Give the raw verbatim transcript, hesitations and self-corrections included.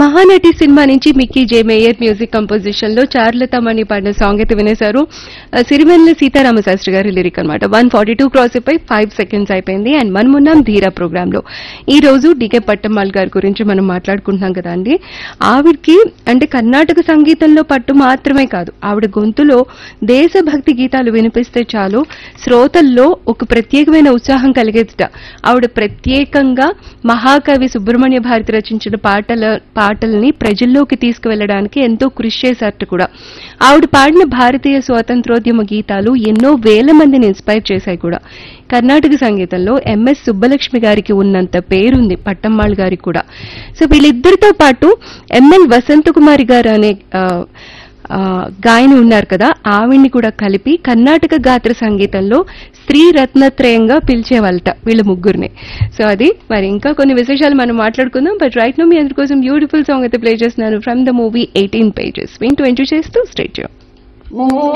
Mahanati cinema నుంచి Mickey జే mayor music composition లో చార్లతమణి పాడిన సాంగ్ అయితే వినేశారు. సిరివెన్నెల సీతారామ శాస్త్రి గారి లిరిక్ అనమాట. వన్ ఫార్టీ టూ క్రాస్ అయిపోయి ఫైవ్ సెకండ్స్ అయిపోయింది. అండ్ మనమున్నాం ధీరా ప్రోగ్రామ్ లో. ఈ రోజు డికే పట్టమ్మాళ్ గారి గురించి మనం మాట్లాడుకుంటున్నాం కదా అండి. ఆవిడకి అంటే కర్ణాటక సంగీతంలో పట్టు మాత్రమే కాదు, ఆవిడ గొంతులో దేశభక్తి గీతాలు వినిపిస్తే చాలు శ్రోతల్లో ఒక ప్రత్యేకమైన ఉత్సాహం కలిగేదిట. ఆవిడ ప్రత్యేకంగా మహాకవి సుబ్రహ్మణ్య భారతి రచించిన పాటల పాటల్ని ప్రజల్లోకి తీసుకువెళ్లడానికి ఎంతో కృషి చేశారట కూడా. ఆవిడ పాడిన భారతీయ స్వాతంత్రోద్యమ గీతాలు ఎన్నో వేల మందిని ఇన్స్పైర్ చేశాయి కూడా. కర్ణాటక సంగీతంలో ఎంఎస్ సుబ్బలక్ష్మి గారికి ఉన్నంత పేరుంది పట్టమ్మాళ్ గారికి కూడా. సో వీళ్ళిద్దరితో పాటు ఎంఎల్ వసంతకుమారి గారు అనే గాయని ఉన్నారు కదా, ఆవిడ్ని కూడా కలిపి కర్ణాటక గాత్ర సంగీతంలో స్త్రీ రత్నత్రయంగా పిలిచేవాళ్ళట వీళ్ళ ముగ్గురిని. సో అది మరి ఇంకా కొన్ని విశేషాలు మనం మాట్లాడుకుందాం. బట్ రైట్ నో మీ అందరి కోసం బ్యూటిఫుల్ సాంగ్ అయితే ప్లే చేస్తున్నాను from the movie eighteen pages. వింటూ ఎంజాయ్ చేస్తూ స్టేట్